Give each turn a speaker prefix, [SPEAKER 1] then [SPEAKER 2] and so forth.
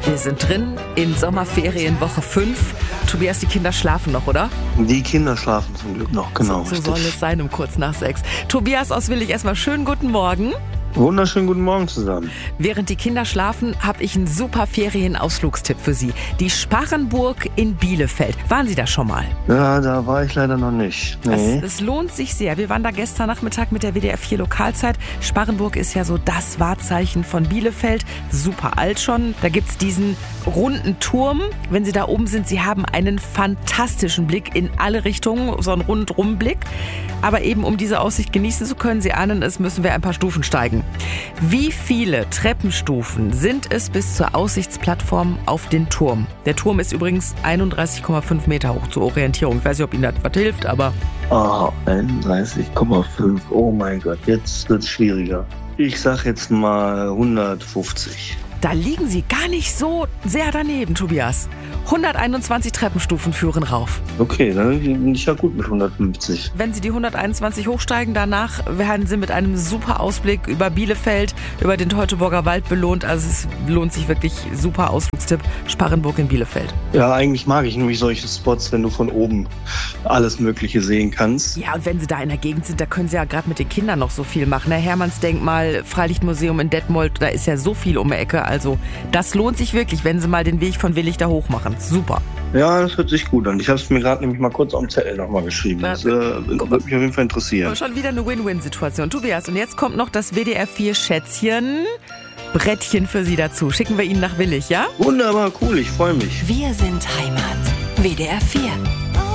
[SPEAKER 1] Wir sind drin in Sommerferien Woche 5. Tobias, die Kinder schlafen noch, oder?
[SPEAKER 2] Die Kinder schlafen zum Glück noch, genau.
[SPEAKER 1] So soll es sein um kurz nach 6. Tobias aus Willich, erstmal schönen guten Morgen.
[SPEAKER 2] Wunderschönen guten Morgen zusammen.
[SPEAKER 1] Während die Kinder schlafen, habe ich einen super Ferienausflugstipp für Sie. Die Sparrenburg in Bielefeld. Waren Sie da schon mal?
[SPEAKER 2] Ja, da war ich leider noch nicht. Nee.
[SPEAKER 1] Es lohnt sich sehr. Wir waren da gestern Nachmittag mit der WDR 4 Lokalzeit. Sparrenburg ist ja so das Wahrzeichen von Bielefeld. Super alt schon. Da gibt's diesen runden Turm. Wenn Sie da oben sind, Sie haben einen fantastischen Blick in alle Richtungen. So einen Rundumblick. Aber eben um diese Aussicht genießen zu können, Sie ahnen es, müssen wir ein paar Stufen steigen. Wie viele Treppenstufen sind es bis zur Aussichtsplattform auf den Turm? Der Turm ist übrigens 31,5 Meter hoch zur Orientierung. Ich weiß nicht, ob Ihnen das was hilft, aber...
[SPEAKER 2] 31,5. Oh mein Gott, jetzt wird's schwieriger. Ich sag jetzt mal 150.
[SPEAKER 1] Da liegen Sie gar nicht so sehr daneben, Tobias. 121 Treppenstufen führen rauf.
[SPEAKER 2] Okay, dann bin ich ja gut mit 150.
[SPEAKER 1] Wenn Sie die 121 hochsteigen, danach werden Sie mit einem super Ausblick über Bielefeld, über den Teutoburger Wald belohnt. Also es lohnt sich wirklich, super Ausflugstipp, Sparrenburg in Bielefeld.
[SPEAKER 2] Ja, eigentlich mag ich nämlich solche Spots, wenn du von oben alles Mögliche sehen kannst.
[SPEAKER 1] Ja, und wenn Sie da in der Gegend sind, da können Sie ja gerade mit den Kindern noch so viel machen. Der Hermannsdenkmal, Freilichtmuseum in Detmold, da ist ja so viel um die Ecke. Also das lohnt sich wirklich, wenn Sie mal den Weg von Willich da hoch machen. Super.
[SPEAKER 2] Ja, das hört sich gut an. Ich habe es mir gerade nämlich mal kurz auf dem Zettel nochmal geschrieben. Das würde mich auf jeden Fall interessieren.
[SPEAKER 1] Schon wieder eine Win-Win-Situation. Tobias, und jetzt kommt noch das WDR 4 Schätzchen. Brettchen für Sie dazu. Schicken wir Ihnen nach Willich, ja?
[SPEAKER 2] Wunderbar, cool, ich freue mich.
[SPEAKER 3] Wir sind Heimat. WDR 4.